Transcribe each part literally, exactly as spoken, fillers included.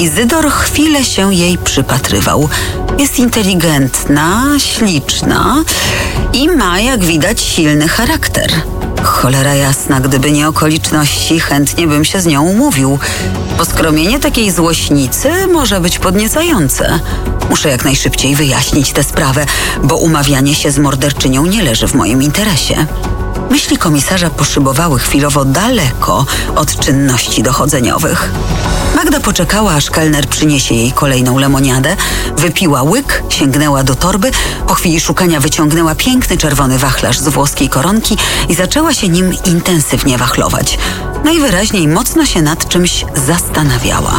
Izydor chwilę się jej przypatrywał. Jest inteligentna, śliczna i ma, jak widać, silny charakter. Cholera jasna, gdyby nie okoliczności, chętnie bym się z nią umówił. Poskromienie takiej złośnicy może być podniecające. Muszę jak najszybciej wyjaśnić tę sprawę, bo umawianie się z morderczynią nie leży w moim interesie. Myśli komisarza poszybowały chwilowo daleko od czynności dochodzeniowych. Magda poczekała, aż kelner przyniesie jej kolejną lemoniadę, wypiła łyk, sięgnęła do torby, po chwili szukania wyciągnęła piękny czerwony wachlarz z włoskiej koronki i zaczęła się nim intensywnie wachlować. Najwyraźniej mocno się nad czymś zastanawiała.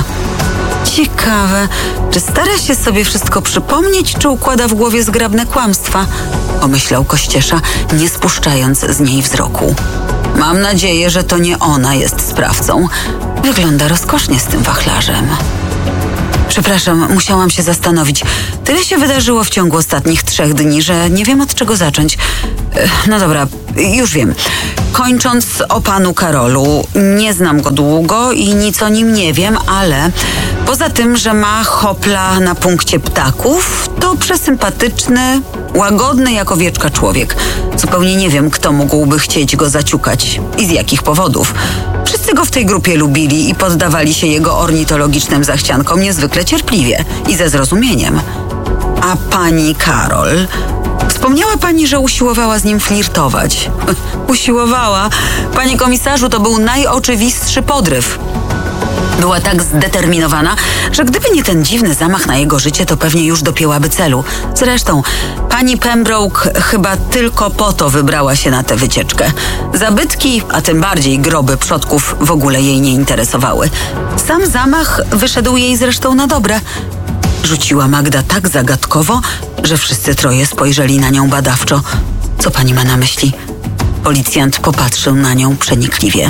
Ciekawe, czy stara się sobie wszystko przypomnieć, czy układa w głowie zgrabne kłamstwa? Pomyślał Kościesza, nie spuszczając z niej wzroku. Mam nadzieję, że to nie ona jest sprawcą. Wygląda rozkosznie z tym wachlarzem. Przepraszam, musiałam się zastanowić. Tyle się wydarzyło w ciągu ostatnich trzech dni, że nie wiem, od czego zacząć. No dobra, już wiem. Kończąc o panu Karolu, nie znam go długo i nic o nim nie wiem, ale poza tym, że ma hopla na punkcie ptaków, to przesympatyczny, łagodny jak owieczka człowiek. Zupełnie nie wiem, kto mógłby chcieć go zaciukać i z jakich powodów. Wszyscy go w tej grupie lubili i poddawali się jego ornitologicznym zachciankom niezwykle cierpliwie i ze zrozumieniem. A pani Karol... Wspomniała pani, że usiłowała z nim flirtować. Usiłowała. Panie komisarzu, to był najoczywistszy podryw. Była tak zdeterminowana, że gdyby nie ten dziwny zamach na jego życie, to pewnie już dopięłaby celu. Zresztą, pani Pembroke chyba tylko po to wybrała się na tę wycieczkę. Zabytki, a tym bardziej groby przodków w ogóle jej nie interesowały. Sam zamach wyszedł jej zresztą na dobre. Rzuciła Magda tak zagadkowo, że wszyscy troje spojrzeli na nią badawczo. Co pani ma na myśli? Policjant popatrzył na nią przenikliwie.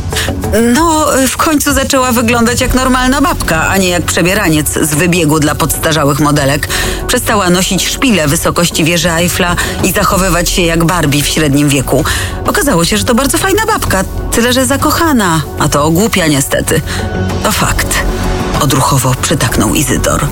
No, w końcu zaczęła wyglądać jak normalna babka, a nie jak przebieraniec z wybiegu dla podstarzałych modelek. Przestała nosić szpile wysokości wieży Eiffla i zachowywać się jak Barbie w średnim wieku. Okazało się, że to bardzo fajna babka, tyle że zakochana, a to ogłupia niestety. To fakt. Odruchowo przytaknął Izydor.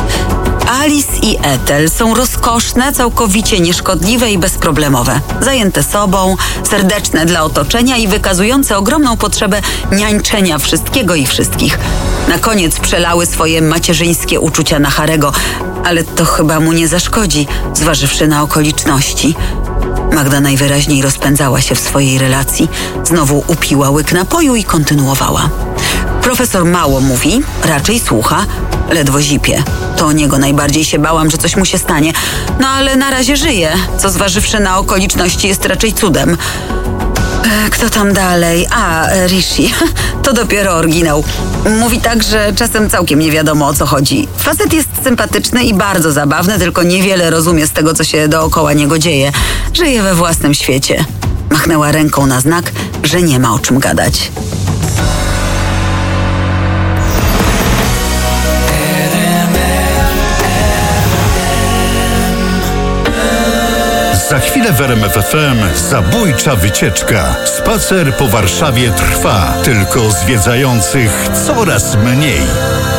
Alice i Ethel są rozkoszne, całkowicie nieszkodliwe i bezproblemowe. Zajęte sobą, serdeczne dla otoczenia i wykazujące ogromną potrzebę niańczenia wszystkiego i wszystkich. Na koniec przelały swoje macierzyńskie uczucia na Harego, ale to chyba mu nie zaszkodzi, zważywszy na okoliczności. Magda najwyraźniej rozpędzała się w swojej relacji. Znowu upiła łyk napoju i kontynuowała. Profesor mało mówi, raczej słucha, ledwo zipie. To o niego najbardziej się bałam, że coś mu się stanie. No ale na razie żyje, co zważywszy na okoliczności jest raczej cudem. E, kto tam dalej? A, Rishi. To dopiero oryginał. Mówi tak, że czasem całkiem nie wiadomo, o co chodzi. Facet jest sympatyczny i bardzo zabawny, tylko niewiele rozumie z tego, co się dookoła niego dzieje. Żyje we własnym świecie. Machnęła ręką na znak, że nie ma o czym gadać. Za chwilę w R M F F M zabójcza wycieczka. Spacer po Warszawie trwa, tylko zwiedzających coraz mniej.